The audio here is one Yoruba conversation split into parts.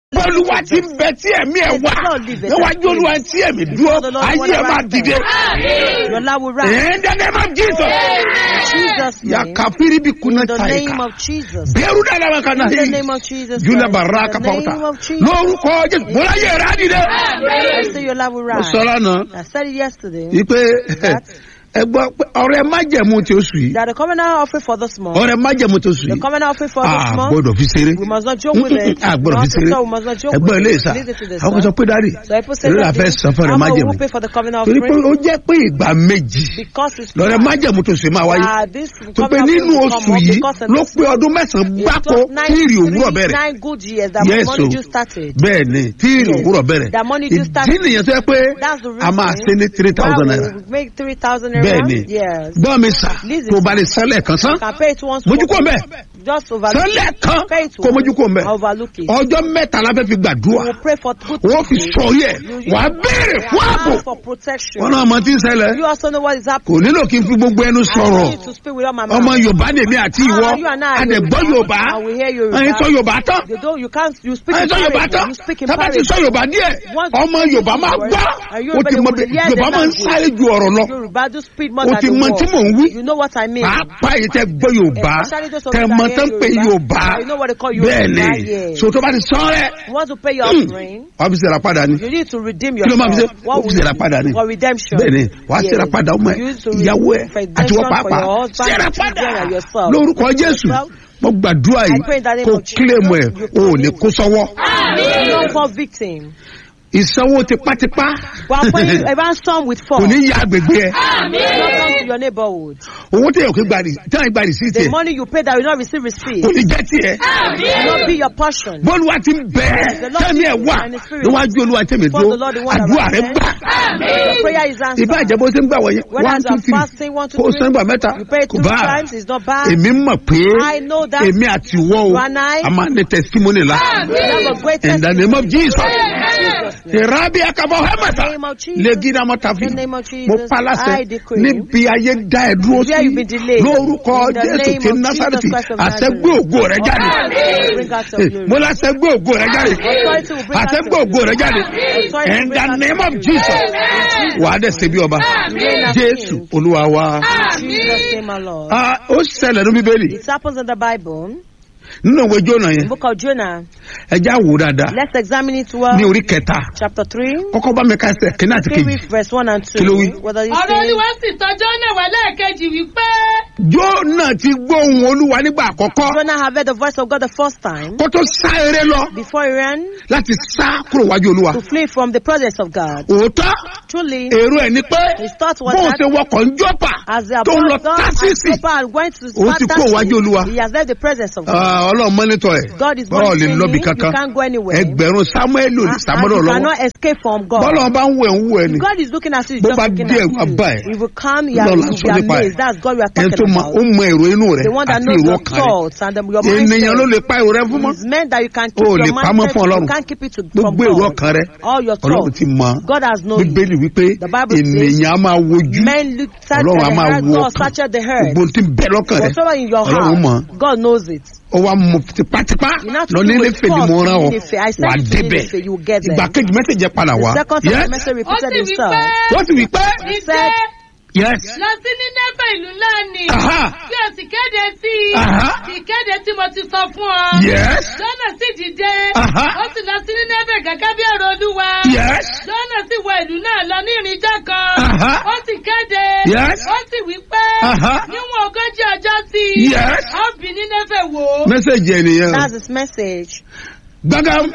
Olúwa ti bẹ tí ẹ̀mí ẹ̀ wá. Níwájú Olúwa tí ẹ̀mí dúró. Ayé ẹ̀ máa dìde. Your life will rise. In the name of Jesus. Jesus' name. Yakapiri bikuna In the name taika. of Jesus. Beru dala makana In the hii. name of Jesus. Jula Christ. baraka In the name pauta. of Jesus. Lórúkọ Jésù. Bọ́lá yẹ rà dìde. I say your life will rise. Sọ́lá náà. I said it yesterday. Ipe ẹgbọ́ ọ̀rẹ́ májẹ̀mú tí ó sùn yìí. That the covenant offering for this month. Ọ̀rẹ́ májẹ̀mú tó sùn The yìí. covenant offering for this month. Gbọ́dọ̀ fi ṣeré. We must not joke with it. Gbọ́dọ̀ fi ṣeré. We must not joke Ẹgbọ́n with ilé it. ìsà. Listen to this. Àwọn sọ pé dárí. So people say Èló la fẹ́ san fún ọ̀rẹ́ how much májẹ̀mú. will pay for the covenant Torí pé offering? ó jẹ́ pé ìgbà méjì. Because it's Lọ́rẹ́ májẹ̀mú tó sùn máa wáyé. this Tó pé covenant nínú offering will oṣù come up yìí because of ló this pé ọdún mẹ́sàn-án gbáko tí ìrì òwúrọ̀ bẹ̀rẹ̀. 9 good years that Yes, money o. just started. Bẹ́ẹ̀ ni tí ìrì Yes. òwúrọ̀ bẹ̀rẹ̀. That money just started. Ìdí nìyẹn tó yẹ pé That's the a máa ṣe reason ní 3,000 why naira. we make 3,000 naira. Bẹ́ẹ̀ ni. Yes. Gbọ́ mi sà Listen. tó bá lè sẹ́lẹ̀ kan sán. Can pay it once. Mójú kò mẹ́. Just overlook Sẹ́lẹ̀ it. kan Pay it kò mójú kò mẹ́. overlook it. Ọjọ́ mẹ́ta la fẹ́ fi gbàdúrà. We will pray for good Wọ́n fi things. sọ yẹ. Wà á béèrè fún ààbò. Ask for protection. Wọ́n náà mọ tí ń ṣẹlẹ̀. You also know what is Kò happening. nílò kí n fi gbogbo ẹnu I sọ̀rọ̀. need to speak with all my Ọmọ mouth. Yorùbá lèmi àti ìwọ. You and I are Àdẹ̀gbọ́ Yoruba. Yorùbá. I will hear Yoruba. Ẹyin sọ Yorùbá tán. You speak Ẹyin in sọ Yorùbá parable. tán. You speak in Tábà ti sọ parable. Yorùbá díẹ̀. Once Ọmọ you Yorùbá speak máa words, gbọ́. and you O ti mọ will bí hear Yorùbá the máa ń language. sáré ju ọ̀rọ̀ lọ. Yoruba do speak more O than ti the mọ tí mò ń word. wí. You know what I mean. Pàápàá yìí tẹ gbọ́ Yorùbá. Especially those of Tẹ you mọ that tán hear pé Yorùbá. You know what they call Yoruba. Bẹ́ẹ̀ ni. Yes. So tó bá ti sọ rẹ̀. You want to pay your offering. Wàá fi ṣẹlẹ̀ padà ni. You need to redeem Kí ló máa fi ṣe? yourself. Ó fi ṣẹlẹ̀ padà ni. For redemption. Bẹ́ẹ̀ ni. Wàá Yes. ṣẹlẹ̀ padà ọmọ ẹ̀. You need to Ìyàwó ẹ̀. for Àti redemption wọ́n for pàápàá. your husband, Ṣẹlẹ̀ your padà. children, and yourself. Lórúkọ Jésù. Mo gbàdúrà I pray in the yìí name kó of Jesus. kílèmù ẹ̀ o ò ní kó sọ́wọ́. You don't fall victim. Ìsanwó tipátipá But when you ransom with kò force, ní yá agbègbè ẹ̀. you don't come to your neighborhood. Owó tẹ̀yọ̀ kí gbàdí táwọn ìgbàdí sí The tiẹ̀ money you pay that will not receive receipt kò ní jẹ́ tiẹ̀. will not be your portion. Bọ́ọ̀lù wa ti ń bẹ̀ The Lord tẹ́mi ẹ̀ wà and His Spirit. níwájú Olúwa tẹ̀mí For dúró the Lord, the one that àdúrà rẹ̀ represents. gbà. Your prayer is answered. Ìbá ìjẹ́bó ṣe ń gbà wọ̀nyí Whether 1 it's 2 a 3 fasting 1 2 kó o 3, sẹ́ńgbà mẹ́ta you pay kò 2 bá times, it's not bad. èmi mọ̀ pé I know that. èmi àti ìwọ o You and I. a máa ní testimony la. You have a great In the testimony. name of Jesus. Jesus' name. Ìrábí akabọ̀ hẹ́mẹ̀ta In the name of Jesus. lè gíga mọ́ta fi. In the name of Jesus, Mo paláṣẹ I decree. níbi ayé dá ẹ dúró Where you been sí delayed. lórúkọ In the Jésù name ti of Násárẹ́tì Jesus Christ of àṣẹgbé Nazareth. ògo rẹ jáde. Bring out your glory. Mo láṣẹgbé ògo rẹ jáde. Authority will bring out Àṣẹgbé your ògo rẹ jáde. Authority will In bring the out name your of glory. Jesus. Wà á dẹ̀ ṣe bí ọba. Reign as Jésù king. Olúwa wa. In Jesus' name, my Lord. Ó ṣẹlẹ̀ ní Bíbélì It happens in the Bible. nínú ìwé Jónà The yẹn. book of Jonah. Ẹja wò dáadáa Let's examine it ní well. orí kẹta. Chapter 3. Kọ́kọ́ bá mi ká ẹsẹ̀ kínní àti 3 kejì. verse 1 and 2. Kí ló wí? What does it ọ̀rọ̀ say? Olúwa sì tọ́jọ́ náà wá lẹ́ẹ̀kejì wípé Jónà ti gbóhùn Olúwa nígbà àkọ́kọ́ Jonah had heard the voice of God the first time kó tó sá eré lọ before he ran láti sá kúrò wájú Olúwa. to flee from the presence of God. Òótọ́ Truly, èrò ẹ̀ ni pé his thought was bóun that ṣe wọkọ̀ ń jọ́pà as the tó ń lọ apostle and Tásísì Joppa and went to òun ti kúrò wájú Olúwa. he has left the presence of God. Ọlọ́run mọ́nítọ̀ ẹ̀ God is bọ́ọ̀ lè monitoring lọ́bi you. You kankan can't go anywhere. ẹgbẹ̀rún Sámúẹ́lì ò lè And sàmọ́dọ̀ you lọ́wọ́ cannot escape from God. bọ́ọ̀lù ọba ń wẹ̀ ń wù ẹ̀ ni God is looking at you, Bó just bá looking dé at ẹ̀wà báyìí, you. He will come, he lọ́la will sọ be nípa ẹ̀. amazed. That's God we are ẹni tó talking mọ ó about. mọ èrò inú rẹ̀ The one that àti knows èrò your ọkàn rẹ̀ thoughts and your ènìyàn ló mindset. lè pa èrò rẹ̀ fún mọ́ It's meant that you can keep o lè your pamọ́ mindset, fún Ọlọ́run you can't keep it from gbogbo èrò God. ọkàn rẹ̀ All your Ọlọ́run thoughts. ti mọ̀ God has known you. Bíbélì wípé The Bible says, ènìyàn á máa wojú Men look search Ọlọ́run á the máa heart, wo God ọkàn search the heart. gbogbo tí ń bẹ lọ́kàn rẹ̀ Whatever in your Ọlọ́run mọ̀ heart, God knows it. ó wá mú tipátipá You have to lọ do nílé with fèdí force mo to rán ọ Nínéfè. I wà send you to débẹ̀ Nínéfè, you will get there. ìgbà kejì mẹ́sẹ̀jẹ̀ padà The wá second time the Yes. message ó repeated sì himself. wípé wọ́n sì wí pé ìṣe yes lọ sí Nínéfè ìlú ńlá ni Aha. kí o sì kéde sí i Aha. ìkéde tí mo ti sọ fún ọ. yes Jónà sì dìde Aha. ó sì lọ sí Nínéfè gẹ́gẹ́ bí ọ̀rọ̀ Olúwa. yes Jónà sì wọ ìlú náà lọ ní ìrìnjọ́ kan. Aha. Ó sì kéde. Yes. Ó sì wí pé. Aha. Níwọ̀n ogójì ọjọ́ sí i. Yes. Ó bí Nínéfè wò. mẹ́sẹ̀jì ènìyàn That's his message. gbàgàm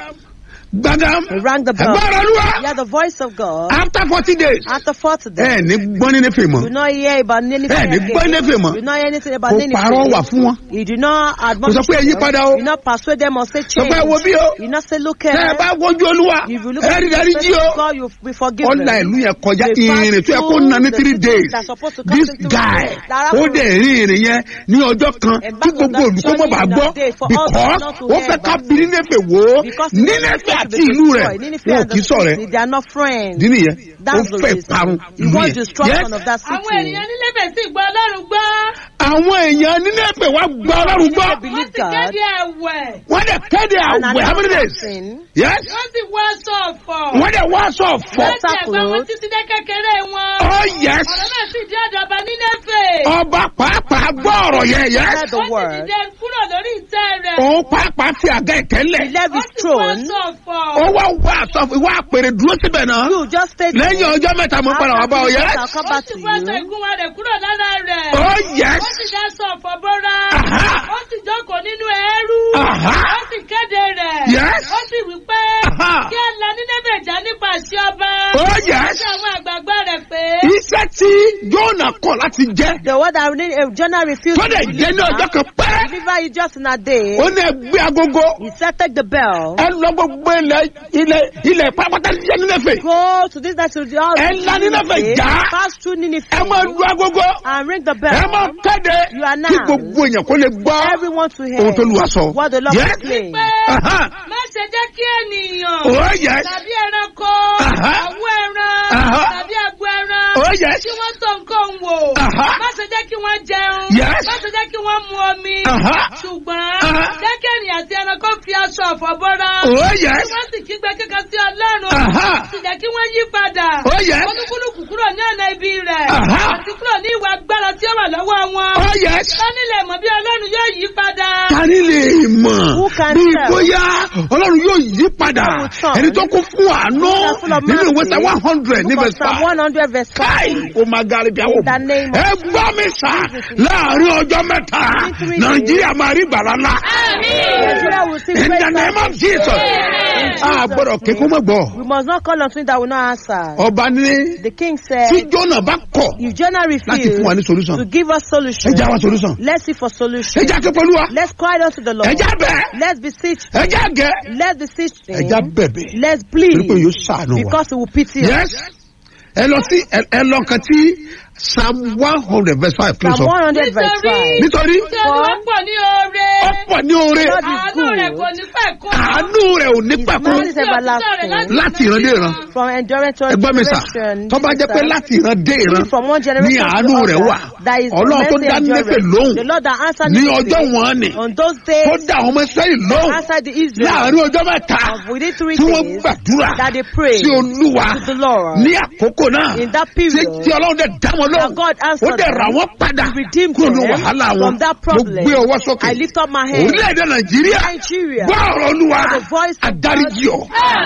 gbàgàm He rang the bell. ẹgbẹ́ Olúwa Hear the voice of God. after 40 days After 40 days, ẹ ní gbọ́n nínú fè mọ́ you do not hear about Nínéfè ẹ ní gbọ́n nínú fè again. mọ́ You do not hear anything about kò pààrọ̀ wà Nínéfè. fún wọn You do not kò admonish sọ pé ẹ yí padà o them. You do not persuade them or say sọ change. pé ẹ wo bí o You do not say look ẹ at bá wojú Olúwa If you look ẹ at rí the dárí jí face o of God, you will be forgiven. ọ̀la ìlú yẹn kọjá They pass ìrìn tó yẹ kó through nà ní the 3 cities days that are supposed to come this into guy the that ó dẹ̀ rí ìrìn yẹn ní ọjọ́ kan And tí back on gbogbo that olùkọ́ mọ̀ bá journey in gbọ́ that day for all because not to ó hear fẹ́ ká about bí Nínéfè wò ó Because Nínéfè àti ìlú rẹ̀ wọn ò kì í sọ̀rẹ́ they are not friends. dín nìyẹn ó That's the fẹ́ reason. parun He ìlú wants yẹn destruction of that Àwọn city. ènìyàn Nínéfè sì gbọ́ Ọlọ́run gbọ́. àwọn èèyàn nínú ẹ̀pẹ̀ wá gba ọlọ́run gbọ́. They Wọ́n believe sì God. kéde ẹ̀wẹ̀. wọ́n dẹ̀ kéde And àwẹ̀ how many days? sin. Yes. Wọ́n sì wọ aṣọ ọ̀fọ̀. wọ́n dẹ̀ wá aṣọ ọ̀fọ̀. Wọ́n ti ẹ̀gbọ́n wọn títí dé kékeré wọn. oh yes. Ọ̀rọ̀ náà sì dé ọ̀dọ̀ ọba Nínéfè. ọba pàápàá gbọ́ ọ̀rọ̀ yẹn yes. Heard the Wọ́n sì word. dìde kúrò lórí ìtẹ́ rẹ̀. òun pàápàá fi àga ìtẹ́lẹ̀. He left Wọ́n his sì wọ throne. aṣọ ọ̀fọ̀. ó wá wá aṣọ ìwà àpèrè dúró síbẹ̀ náà. You just stay there. lẹ́yìn ọjọ́ mẹ́ta mo padà wá bá ọ yẹ. I'll come Wọ́n back sì to wọ aṣọ you. ìgúnwà rẹ̀ kúrò lára rẹ̀. oh yes. Wọ́n sì dá aṣọ ọ̀fọ̀ bóra. Aha. Wọ́n sì jókòó nínú ẹrú. Aha. Wọ́n sì kéde rẹ̀. Yes. Wọ́n sì wí pé Aha. kí ẹ la Nínéfè já nípa àṣẹ ọba. oh yes. Àti àwọn àgbààgbà rẹ̀ pé. iṣẹ́ tí Jónà kọ̀ láti jẹ́. The word that Jonah refused tó to dẹ̀ jẹ́ ní ọjọ́ kan pẹ́. deliver you just in a day. ó ní ẹgbẹ́ agogo. He said, take the bell. ẹ lọ gbogbo ilẹ̀ pápátá jẹ́ Nínéfè. Go to this, that, to the house. ẹ la Nínéfè já. Pass through Nineveh. ẹ máa lu agogo. And ring the bell. ẹ máa kéde. You are now. kí gbogbo èèyàn kó lè gbọ́. Everyone to hear ohun tó lu aṣọ. what the Lord Yes. is saying. Pé Aha. má ṣe jẹ́ kí ènìyàn. oh yes. Tàbí ẹranko. Aha. Àwọ̀ ẹran. Aha. Tàbí agbo ẹran. oh yes. Kí wọ́n tó nǹkan wò. Aha. Má ṣe jẹ́ kí wọ́n jẹun. Yes. Má ṣe jẹ́ kí wọ́n mu omi. Aha. Ṣùgbọ́n Aha. jẹ́ kí ènìyàn àti ẹranko fi aṣọ ọ̀fọ̀ bọ́ra. oh yes. Kí wọ́n sì kígbe kíkan sí Ọlọ́run. Aha. Sì jẹ́ kí wọ́n yí padà. oh yes. Wọ́n tún kúlùkù kúrò ní ọ̀nà ibi rẹ̀. Aha. Àti kúrò ní ìwà agbára tí ó wà lọ́wọ́ wọn. oh yes. Sọ́ni lè mọ̀ bí Ọlọ́run yóò yí padà. tani lè mọ̀ Who can bí tell? bóyá ọlọ́run yóò yí padà Who will turn? ẹni tó kún fún àánú Who is full of nínú ìwé mercy? sa 100 ní Book of verse Psalm 5. 100 verse 5. káì ó máa gari bí àwọn In the name of ẹ gbọ́ mi sà láàrin ọjọ́ mẹ́ta Three days. nàìjíríà máa rí gbàrà ńlá Nigeria will sing in the praise name God. of Jesus a gbọ́dọ̀ kíkún mọ́ gbọ́ We must not call on things that will not answer. ọba ní The king tí said, Jónà bá kọ̀ if Jonah láti fún wa ní refused solution to give us solution, ẹ já wa solution let's seek for ẹ solution. já ké pẹ̀lú wa Let's cry out to the Lord. ẹ já bẹ̀ Let's beseech ẹ já him. gẹ̀ Let's beseech ẹ já him. bẹ̀bẹ̀ Let's torí pé plead yóò ṣàánú wa. because he will pity us. Yes. ẹ lọ sí ẹ lọ kan tí Psalm 100 verse 5 kí ló Psalm sọ. 100 verse 5. nítorí Tí Olúwa pọ̀ ní oore. ọ̀pọ̀ ní oore God is Àánú rẹ̀ kò good. ní pẹ̀kún. àánú rẹ̀ ò ní pẹ̀kún Man is everlasting. láti ìran dé ìran. From endurance to ẹgbọ́n mi sà generation. tó bá jẹ́ pé láti ìran dé ìran From one ní generation to àánú rẹ̀ wà other, that is ọlọ́run tó mercy dá and Nínéfè endurance. lóhùn The Lord that answered ní Nínéfè ọjọ́ wọn ni on those tó days dá àwọn ọmọ Ísírẹ́lì lóhùn answered the Israel láàrin ọjọ́ mẹ́ta within 3 tí wọ́n days gbàdúrà that they prayed sí Olúwa to the Lord. ní àkókò náà In that tí period, ọlọ́run dẹ̀ dá wọn lóhùn that God ó answered dẹ̀ rà them, wọ́n padà redeemed kúrò ní them wàhálà wọn from that mo problem. gbé ọwọ́ sókè I lift up my hand. orílẹ̀-èdè Nàìjíríà Nigeria, gbọ́ ọ̀rọ̀ Olúwa the voice of adaríjì ọ́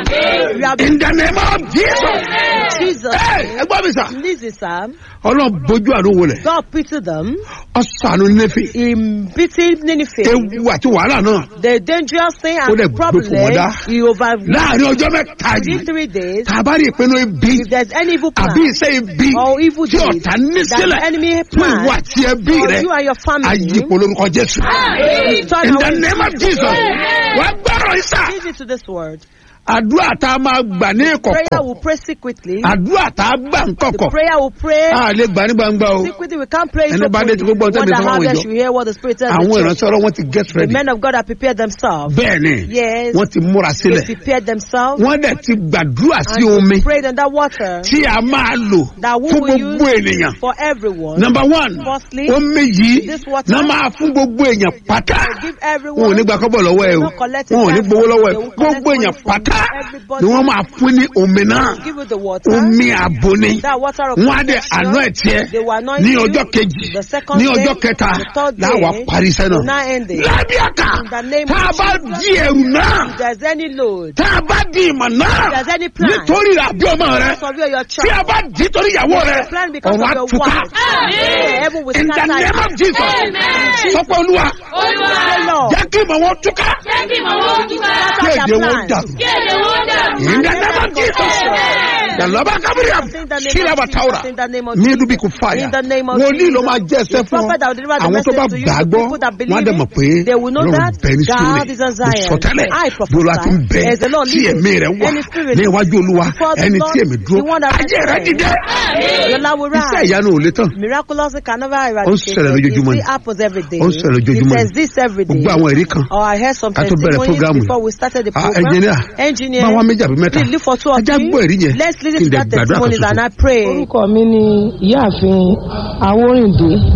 we have in the name of Jesus. Jesus. ẹ gbọ́ mi sà Listen, Sam. ọlọ́run bójú àánú wọlé God pity them. ọ̀sánú Nínéfè He pitied Nineveh. ewu àti wàhálà náà The dangerous thing Ó and dẹ̀ the gbé problem fún wọn dá. he overruled. láàrin ọjọ́ mẹ́ta Within yìí 3 days, tá a bá rí ìpinnu ibi if there's any evil plan àbí iṣẹ́ ibi or evil tí deed ọ̀tá ní that sílẹ̀ the enemy fún ìwọ plans àti ẹbí for rẹ you and your family, àyípo lórúkọ Jésù we turn in the away. name of Jesus wàá gbọ́rọ̀ ìsà Listen to this word. àdúrà tá a máa gbà ní Prayer ìkọ̀kọ̀ will pray secretly. àdúrà tá a gbà ń kọ̀kọ̀ Prayer will pray a lè gbà ní gbangba o secretly. We can't pray Ẹni bá dé tí secretly. gbogbo ọ̀tẹ̀ What mi the fún àwọn harvest ìjọ. should hear what the Spirit tells àwọn the church. ìránṣẹ́ ọlọ́run wọ́n ti get The ready men of God have prepared themselves. bẹ́ẹ̀ ni Yes, wọ́n ti múra they sílẹ̀ prepared themselves wọ́n dẹ̀ ti gbàdúrà sí and omi prayed on that water tí a máa lò that we fún will gbogbo use ènìyàn. for everyone. Number one, Firstly, omi yìí this water náà máa fún gbogbo èèyàn pátá. give Wọn ò everyone. ní gba kọ́bọ̀ lọ́wọ́ ẹ o. Not collect Wọn ò ní it gbowó lọ́wọ́ ẹ. They will collect Gbogbo èèyàn money from pátá everybody. ni wọ́n máa fún ní omi náà. Give you the water. Omi àbò ni. That water of Wọ́n á dẹ̀ protection. àná ẹ̀ tiẹ̀ They will anoint ní you. ọjọ́ kejì The second ní day, ọjọ́ kẹta the third day, láwa parí iṣẹ́ will náà. not end it. Lábíàkà In the name tá a of bá Jesus. di ẹrù náà If there's any load, tá a bá di ìmọ̀ náà if there's any plan, nítorí àbí ọmọ rẹ because of you or your tí a child, bá di torí ìyàwó rẹ plan because ọ̀rọ̀ of your àtúkà. wife, heaven will In the scatter name you. of Jesus. Sọ́pọ̀ Olúwa Say, Lord, jẹ́ kí ìmọ̀ wọn túká. Jẹ́ kí màmá ó túká. Kí scatter èdè their wọn plans. dàrú. Kí èdè wọn dàrú. In the name of Jesus. Yàlọ́bà kábíyà In the name sílẹ̀ bá of táwọ̀rà Jesus, in the name of ní Jesus. dúbí kò fàyà. In the name of Wòlíì ló Jesus. máa jẹ́ ẹsẹ̀ The fún ọ. prophet that will deliver the Àwọn tó bá message to you, gbà á the gbọ́, people that believe wọ́n á dẹ̀ mọ̀ it, pé they will know Ọlọ́run that bẹ ní God Síónì. is on Mo Zion. sọ tẹ́lẹ̀ I bí Olúwa ti ń bẹ prophesy, as the Lord tí leads ẹ̀mí rẹ̀ wà any spirit ní iwájú Olúwa before the ẹni Lord, tí èmi dúró. the one that Ayé rẹ̀ rests. dìde. Your Lord will Iṣẹ́ rise. ìyanu ò lè tán. Miraculous can never Ó ń eradicate. ṣẹlẹ̀ lójoojúmọ́ ni. It happens every day. Ó ń ṣẹlẹ̀ lójoojúmọ́ It ni. exists every day. Gbogbo àwọn ẹ̀rí kan. Oh, I heard some Ká tó bẹ̀rẹ̀ testimonies program yìí. before we started the Ah, program. engineer, bá wa méjì àbí mẹ́ta. Please look for 2 or Ajá 3. gbọ́ ẹ̀rí yẹn. Let's Kí listen n to dẹ̀ that gbàdúrà kan testimonies ṣoṣo. and I pray. Orúkọ mi ni ìyáàfin Awórìndé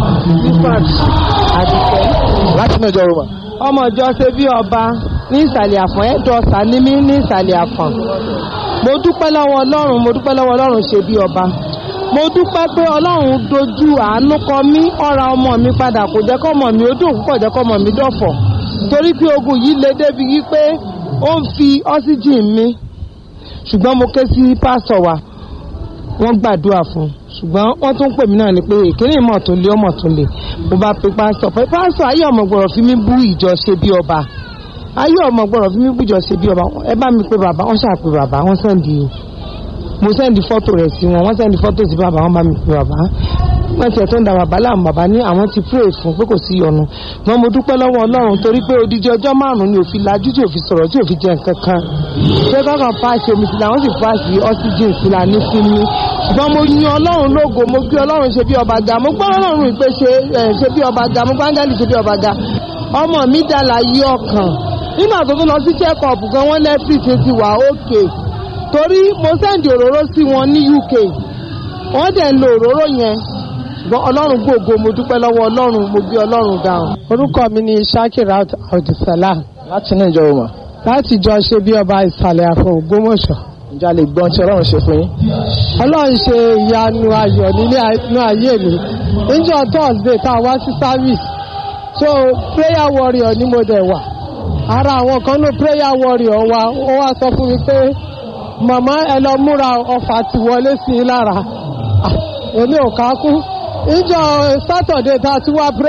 Yusuf Adìkẹ́. Láti inú ìjọ Roma. Ọmọ ìjọ ṣe bí ọba ní ìsàlẹ̀ àfọ̀n ẹ̀dọ́sà ní mí ní ìsàlẹ̀ àfọ̀n. Mo dúpẹ́ lọ́wọ́ Ọlọ́run ṣe bí ọba. Mo dúpẹ́ pé Ọlọ́run dojú àánú kọ mí, ọ̀ra ọmọ mi padà, kò jẹ́ kọ́ ọmọ mi ó dùn, kò jẹ́ kọ́ ọmọ mi dọ̀fọ̀. Torí pé ogun yìí le débi wípé ó ń fi ọ́síjìn mi. Ṣùgbọ́n mo ké sí pásítọ̀ wa, wọ́n gbàdúrà fún un. Ṣùgbọ́n wọ́n tún pè mí náà ni pé èkéní ìmọ̀ tó lé ọmọ tó lè. Mo bá pe pásítọ̀ pé pásítọ̀ ayé ọmọ gbọ́dọ̀ fi mí bú ìjọ ṣe bí ọba. Ayé ọmọ gbọ́dọ̀ fi mí bú ìjọ ṣe bí ọba. Ẹ bá mi pe bàbá, wọ́n ṣàpè bàbá, wọ́n sẹ́ndì mo sẹ́ndì fọ́tò rẹ̀ sí wọn, wọ́n sẹ́ndì fọ́tò sí bàbá, wọ́n bá mi pe bàbá. Wọ́n ti ẹ̀ tó ń da bàbá láàmú, bàbá ní àwọn ti pray fún pé kò sí ìyọnu. Wọ́n mo dúpẹ́ lọ́wọ́ Ọlọ́run torí pé odidi ọjọ́ 5 ni òfin lajú tí òfin sọ̀rọ̀ tí òfin jẹ nǹkan kan. Ṣé kọ́kàn páàsì omi sílá, wọ́n sì páàsì oxygen sílá ní sinmi. Ṣùgbọ́n mo yin Ọlọ́run lógo, mo gbé Ọlọ́run ṣe bí ọba ga, mo gbọ́ Ọlọ́run ìpè ṣe bí ọba ga, mo gbọ́ áńgẹ́lì ṣe bí ọba ga. Ọmọ mi dàlà yí ọkàn. Nígbà tó tún lọ sí check up gan, wọ́n lẹ́fì ti wà ókè. Torí mo sẹ́ndì òróró sí wọn ní UK. Wọ́n dẹ̀ ń lo òróró yẹn. Ṣùgbọ́n Ọlọ́run gbòògo, mo dúpẹ́ lọ́wọ́ Ọlọ́run, mo gbé Ọlọ́run ga. Orúkọ mi ni Shakirat Abdulsalam. Láti inú ìjọ Roma. Láti jọ ṣe bí ọba ìsàlẹ̀ àfọ̀n Ògbómọ̀ṣọ́. Ǹjẹ́ a lè gbọ́n tí Ọlọ́run ṣe fún yín? Ọlọ́run ṣe ìyanu ayọ̀ nínú ayé mi. Níjọ́ Thursday tá a wá sí service. So prayer warrior ni mo dẹ̀ wà. Ara àwọn kan ló prayer warrior wa, ó wá sọ fún mi pé màmá ẹ lọ múra ọfà ti wọlé sí i lára. Èmi ò ká kú. Níjọ́ Saturday tá a ti wá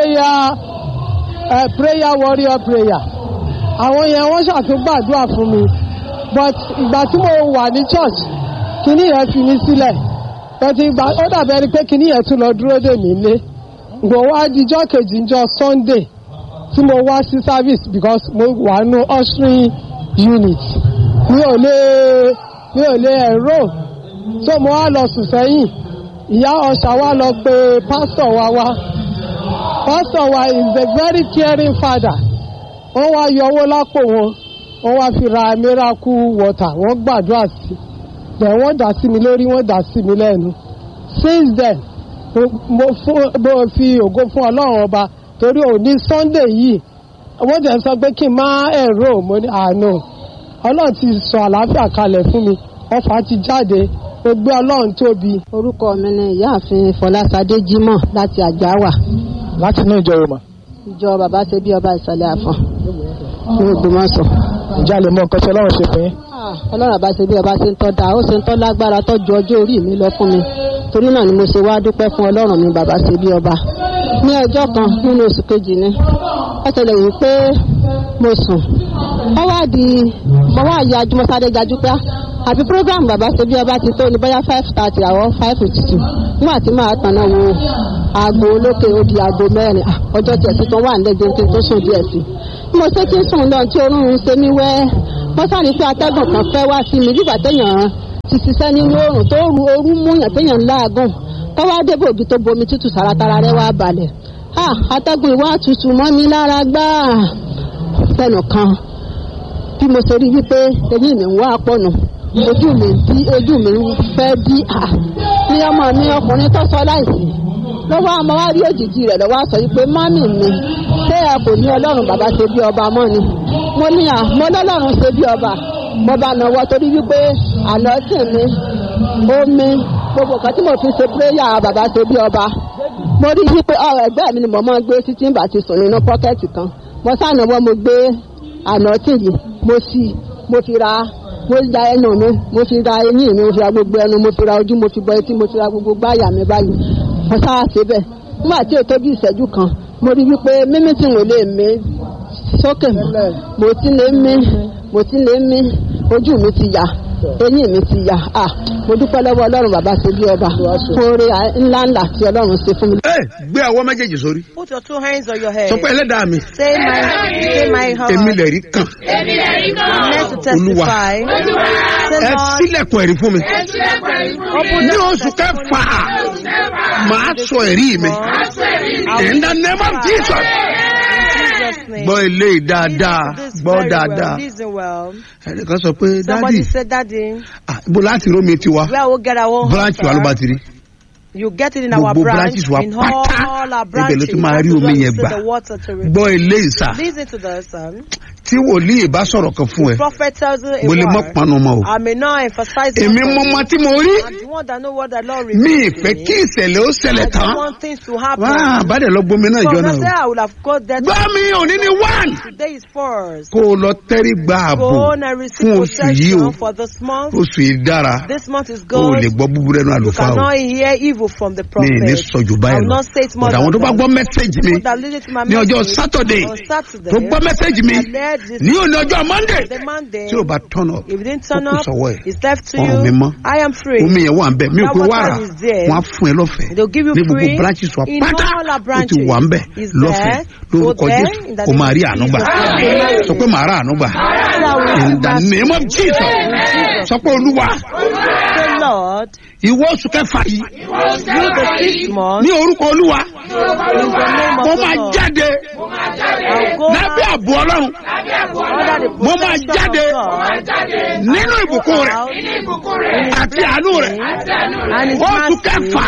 prayer warrior prayer. Àwọn yẹn wọ́n ṣàtúgbàdúrà fún mi. But ìgbà tí mo wà ní church, kíní yẹn fi mí sílẹ̀. But ó dàbí ẹni pé kíní yẹn tún lọ dúró dè mí lé. Gbò wá dijọ́ kejì njọ́ Sunday tí mo wá sí service because mo wà nù ushering unit. Mi ò lè enroll. So mo wá lọ sùn sẹ́yìn. Ìyá ọ̀ṣà wa lọ pé pastor wa. Pastor wa is a very caring father. Wọ́n wá yọ owó lápò wọn. Wọ́n wá fi ra miracle water. Wọ́n gbàdúrà sí. Then wọ́n dà sí mi lórí, wọ́n dà sí mi lẹ́nu. Since then, mo fi ògo fún Ọlọ́run ọba torí òní Sunday yìí. Wọ́n jẹ́ sọ pé kí n má ẹ̀rọ mo ní àánú. Ọlọ́run ti sọ àlàáfíà kalẹ̀ fún mi. Ọfà ti jáde. Mo gbé Ọlọ́run tóbi. Orúkọ mi ni ìyáàfin Fọláṣadé Jímọ̀ láti Àjáwà. Láti inú ìjọ Roma. Ìjọ bàbá ṣe bí ọba ìsàlẹ̀ àfọ̀n ní Ògbómọ̀ṣọ́. Ǹjẹ́ a lè mọ nǹkan tí Ọlọ́run ṣe fún yín? Ọlọ́run àbá ṣe bí ọba ṣe ń tọ́ da, ó ṣe ń tọ́ lágbára tọ́jú ọjọ́ orí mi lọ fún mi. Torí náà ni mo ṣe wá dúpẹ́ fún Ọlọ́run mi bàbá ṣe bí ọba. Ní ọjọ́ kan nínú oṣù kejì ni ó ṣẹlẹ̀ yìí pé mo sùn. Mo wá yájú, mo sáré gajú pé àbí program bàbá ṣe bí ọba ti tó ní bóyá 5:30 àwọ̀ 5:52. Nígbà tí màá tanná wo aago olókè ó di aago 4. Ọjọ́ tí ẹ̀sìn kan wà nílẹ̀ kí n tó sùn díẹ̀ sí. Mo ṣe kí n sùn lọ tí oorun ń ṣe mí wẹ́. Mo sáré pé atẹ́gùn kan fẹ́ wá sí mi nígbà téèyàn ti ṣiṣẹ́ nínú oòrùn tó ooru mú yàn téèyàn láàgùn. Tọ́wọ́ débògì tó bomi tútù sáratara rẹ̀ wá balẹ̀. Atẹ́gùn ìwà tútù mọ́ mi lára gbáà. Fẹ́nu kan bí mo ṣe rí wípé eyín mi ń wá pọ̀nù. Ojú mi fẹ́ dí ní ọmọ mi ọkùnrin tó sọ láìsí. Lọ́wọ́ àmọ́ wá rí òjijì rẹ̀ lọ́wọ́ sọ wípé mọ́mì mi ṣé ẹ kò ní Ọlọ́run bàbá ṣe bí ọba mọ́ ni. Mo ní mo lọ́lọ́run ṣe bí ọba. Mo bá náwó torí wípé àlọ́ tì mí omi gbogbo kan tí mo fi ṣe prayer bàbá ṣe bí ọba. Mo rí wípé ẹgbẹ́ mi ni mo máa ń gbé títí ń bà ti sùn nínú pọ́kẹ́tì kan. Mo sànàwó mo gbé àná tì yìí mo fi ra ẹnu mi, mo fi ra eyín mi, mo fi ra gbogbo ẹnu, mo fi ra ojú, mo fi bọ etí, mo fi ra gbogbo gbáyà mi báyìí. Mo sáà ṣe bẹ́ẹ̀. Nígbà tí ó tó bí ìṣẹ́jú kan, mo rí wípé mímí tí mo lè mí sókè mo ti lè mí, ojú mi ti yà, eyín mi ti yà. Mo dúpẹ́ lọ́wọ́ Ọlọ́run bàbá ṣe bí ọba fún oore ńláńlá tí Ọlọ́run ṣe fún mi. Gbé ọwọ́ méjèèjì sórí. Put your 2 hands on your head. Sọ pé Ẹlẹ́dàá mi. Say my heart. Èmi lè rí kàn. I'm meant to testify. Ẹ sílẹ̀kùn ẹ̀rí fún mi. Ní oṣù kẹfà, màá sọ ẹ̀rí mi. In the name of Jesus. Gbọ́ ilé dáadáa, gbọ́ dáadáa. Ẹnìkan sọ pé Somebody said, Daddy, ibo láti rómi tiwa. where will get our branch wa ló bá ti rí. You get it in our Gbogbo branch, branches wa in pátá, all our ibẹ̀ ló branches. tún máa rí omi yẹn gbà. The water to Gbọ́ eléyìí sà, listen to the son. tí wòlíì bá sọ̀rọ̀ kan fún ẹ, Prophet tells you a mo lè mọ́ word. panu mọ́ o. I may not emphasize it. Èmi mọ ọmọ tí mo rí, I'm the one that know what the Lord mi reveals to ìfẹ́ me. kí ìṣẹ̀lẹ̀ ó ṣẹlẹ̀ I tán. don't want things to happen. Wá àbádẹ́ lọ gbomi náà So jọ that's náà. why I would have got that. Gbọ́ mi òní ní one. Today is first. Kó o lọ tẹ́rí gba ààbò Go on and receive fún oṣù yìí o. protection for this month. Oṣù yìí dára. This month is O ò good. lè gbọ́ búburú ẹnu You àlùfáà o. cannot hear evil from the Mi prophet. ní sọ̀jù I báyìí will lọ. not say it more Bọ̀dà àwọn tó than bá that. gbọ́ mẹ́sẹ̀gì mi People that listen to my ní ọjọ́ message Saturday on Saturday, tó gbọ́ mẹ́sẹ̀gì mi I led this ní òní ọjọ́ Monday the Monday. tí o bá turn up If you didn't turn ó kù up, sọ́wọ́ ẹ̀. it's left to Ọ̀run mi you. mọ́. I am free. Omi yẹn wà ń bẹ̀ mi ò That pé water wàrà is there. wọ́n á fún ẹ lọ́fẹ̀ẹ́ They'll give you ní gbogbo free branches wa in pátá all our ó ti branches. wà ń bẹ̀ Is lọ́fẹ̀ẹ́ there? lórúkọ Go there Jésù in the kó name máa of rí àánú gbà. Jesus. Sọ pé màá rà àánú gbà. In the name of Jesus. Sọ pé Olúwa The Lord, ìwọ oṣù kẹfà yìí through the 6 months, ní orúkọ Olúwa in the name mo of máa the Lord, jáde I'll go lábẹ́ out ààbò Ọlọ́run under the mo máa protection jáde of God. nínú ìbùkún rẹ̀ Out àti àánú rẹ̀. and His Oṣù mercy. kẹfà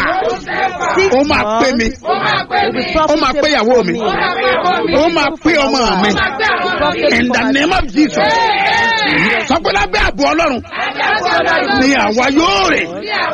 6 ó máa pé mi, months will be ó máa pé ìyàwó mi, profitable ó máa pé ọmọ mi. In the name of Jesus. Sọ pé lábẹ́ ààbò Ọlọ́run ni àwa yóò rìn.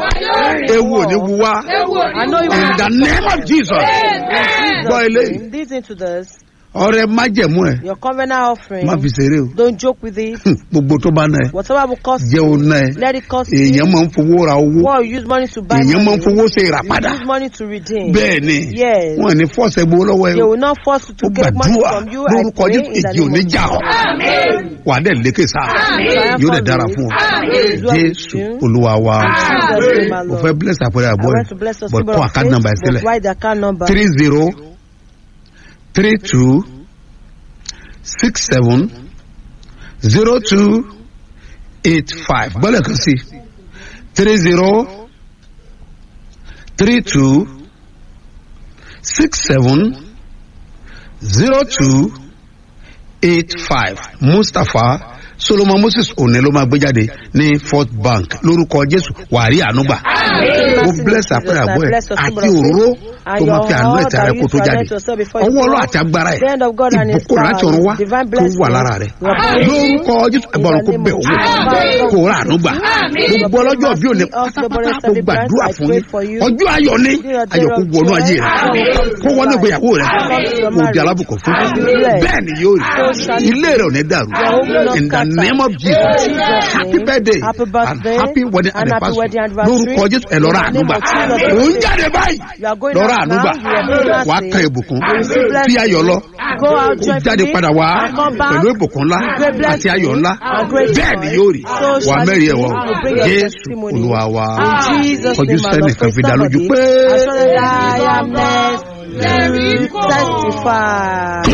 Ewu ò ní wu wá. I know you In the name of Jesus. Gbọ́ eléyìí. listen to this. Ọrẹ májẹ̀mú ẹ̀ Your covenant offering. má fi ṣeré o. Don't joke with it. Gbogbo tó bá ná ẹ Whatever will cost jẹ́ you, o ná ẹ. let it cost Èèyàn you. máa ń fowó ra owó. What you use money to buy Èèyàn máa ń money, fowó ṣe you ìràpadà. use money to redeem. Bẹ́ẹ̀ ni Yes. wọ́n ní fọ́ọ̀sì gbowó lọ́wọ́ ẹ. They will not force you Ó to get money gbàdúrà from you. I lórúkọ pray Jésù in the èjì ò name ní of jà ọ́. Wà á dẹ̀ lékè sáà. Yóò dẹ̀ dára fún ọ. Jésù Olúwa wa. Jesus, my Mo Lord. fẹ́ bless àpẹẹrẹ I àbọ̀ want to bless ẹ̀ us but kọ́ account number ẹ̀ sílẹ̀. write the account number. 30 32 67 02 85. Bọ́lẹ̀ kan sí 30 32 67 02 85. Mustapha Solomon Moses òní ló máa gbé jáde ní First Bank lórúkọ Jésù wàrí ànúgbà. Ó bless àpẹẹrẹ àbọ̀ ẹ̀ àti òróró tó máa fi àánú ẹ̀tẹ̀ rẹ̀ kó tó jáde. Ọwọ́ Ọlọ́run àti agbára ẹ̀ ìbùkún láti ọ̀run wá tó wà lára rẹ̀. Lórúkọ Jésù ẹgbẹ̀rún kó bẹ̀ owó kó rà ànúgbà. Gbogbo ọlọ́jọ́ bí òní pátápátá kó gbàdúrà fún yín. Ọjọ́ ayọ̀ ni ayọ̀ kó wọnú ayé rẹ̀ kó wọnú ìgbéyàwó rẹ̀ kó di alábùkún fún. Bẹ́ẹ̀ ni yóò rí ilé rẹ̀ ò ní dàrú. In the name of Jesus, happy birthday and happy wedding anniversary. Lórúkọ Jésù ẹ lọ rà ànúgbà. Òun jáde báyìí lọ rà ànúgbà. Wàá kan ìbùkún tí ayọ̀ lọ. Ó jáde padà wá pẹ̀lú ìbùkún ńlá àti ayọ̀ ńlá. Bẹ́ẹ̀ ni yóò rí. Wà á mẹ́rin ẹ̀ wọ̀. Jésù Olúwa wa. Kọjú sẹ́nìkan fi dá lójú pé. I am blessed. Testify.